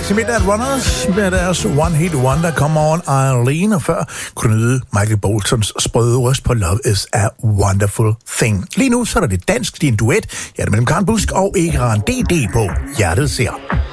til Midnight Runners med deres One Hit Wonder, Come On Eileen, og før kunne du nyde Michael Boltons sprøde røst på Love Is a Wonderful Thing. Lige nu så er der det dansk, din duet, mellem Karen Busk og Egeran DD på Hjertet ser.